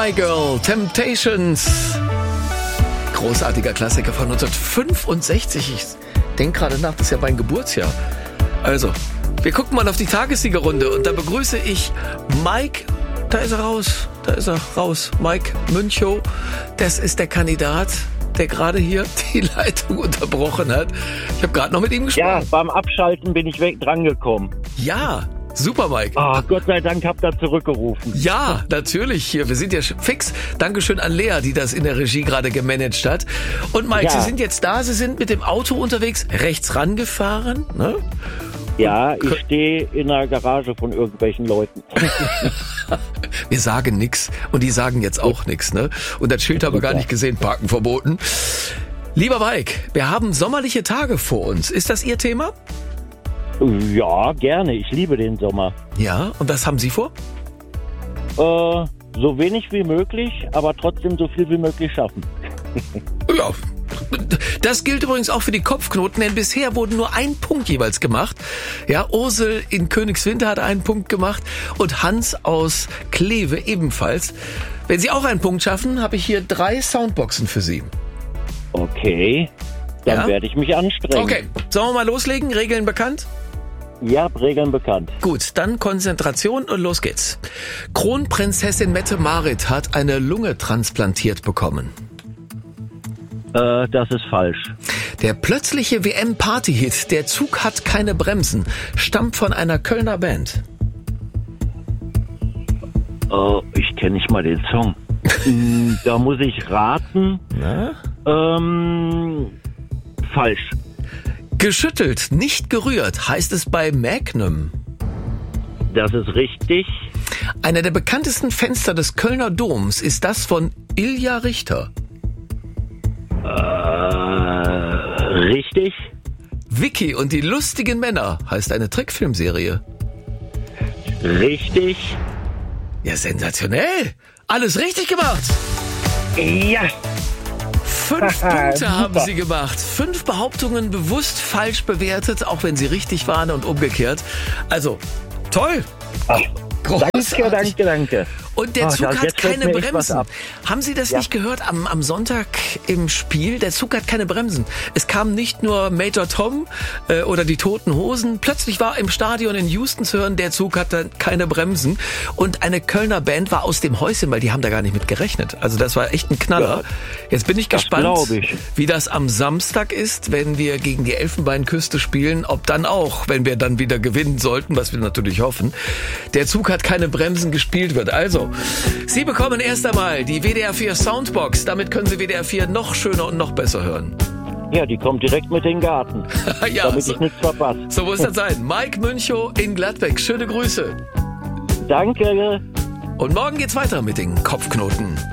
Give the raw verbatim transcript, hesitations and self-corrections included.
My Girl, Temptations. Großartiger Klassiker von neunzehnhundertfünfundsechzig. Ich denke gerade nach, das ist ja mein Geburtsjahr. Also, wir gucken mal auf die Tagessiegerrunde und da begrüße ich Mike. Da ist er raus, da ist er raus. Mike Münchow, das ist der Kandidat, der gerade hier die Leitung unterbrochen hat. Ich habe gerade noch mit ihm gesprochen. Ja, beim Abschalten bin ich weg drangekommen. Ja, super, Mike. Oh, Gott sei Dank habt ihr zurückgerufen. Ja, natürlich. Hier, wir sind ja fix. Dankeschön an Lea, die das in der Regie gerade gemanagt hat. Und Mike, Ja. Sie sind jetzt da, Sie sind mit dem Auto unterwegs, rechts rangefahren, ne? Ja, ich stehe in der Garage von irgendwelchen Leuten. Wir sagen nix und die sagen jetzt auch nix, ne? Und das Schild haben wir gar nicht gesehen, Parken verboten. Lieber Mike, wir haben sommerliche Tage vor uns. Ist das Ihr Thema? Ja, gerne. Ich liebe den Sommer. Ja, und was haben Sie vor? Äh, so wenig wie möglich, aber trotzdem so viel wie möglich schaffen. Ja, das gilt übrigens auch für die Kopfknoten, denn bisher wurden nur ein Punkt jeweils gemacht. Ja, Ursel in Königswinter hat einen Punkt gemacht und Hans aus Kleve ebenfalls. Wenn Sie auch einen Punkt schaffen, habe ich hier drei Soundboxen für Sie. Okay, dann Ja? werde ich mich anstrengen. Okay, sollen wir mal loslegen? Regeln bekannt? Ja, Regeln bekannt. Gut, dann Konzentration und los geht's. Kronprinzessin Mette-Marit hat eine Lunge transplantiert bekommen. Äh, das ist falsch. Der plötzliche W M-Party-Hit "Der Zug hat keine Bremsen" stammt von einer Kölner Band. Oh, ich kenne nicht mal den Song. Hm, da muss ich raten. Na? Ähm, falsch. Geschüttelt, nicht gerührt, heißt es bei Magnum. Das ist richtig. Einer der bekanntesten Fenster des Kölner Doms ist das von Ilja Richter. Äh, richtig. Vicky und die lustigen Männer heißt eine Trickfilmserie. Richtig. Ja, sensationell. Alles richtig gemacht. Ja. Fünf Haha, Punkte haben super. Sie gemacht. Fünf Behauptungen bewusst falsch bewertet, auch wenn sie richtig waren und umgekehrt. Also, toll. Ach, Großartig. danke, danke, danke. Und der Ach, Zug ja, hat jetzt fällt keine mir echt was Bremsen. ab. Haben Sie das Ja. nicht gehört am, am Sonntag im Spiel? Der Zug hat keine Bremsen. Es kam nicht nur Major Tom äh, oder die Toten Hosen. Plötzlich war im Stadion in Houston zu hören, der Zug hatte keine Bremsen. Und eine Kölner Band war aus dem Häuschen, weil die haben da gar nicht mit gerechnet. Also das war echt ein Knaller. Ja, Jetzt bin ich das gespannt, glaub ich. wie das am Samstag ist, wenn wir gegen die Elfenbeinküste spielen. Ob dann auch, wenn wir dann wieder gewinnen sollten, was wir natürlich hoffen, der Zug hat keine Bremsen gespielt wird. Also, Sie bekommen erst einmal die W D R vier Soundbox. Damit können Sie W D R vier noch schöner und noch besser hören. Ja, die kommt direkt mit in den Garten, Ja, damit so, ich nichts verpasse. so muss das sein. Mike Münchow in Gladbeck. Schöne Grüße. Danke. Und morgen geht's weiter mit den Kopfknoten.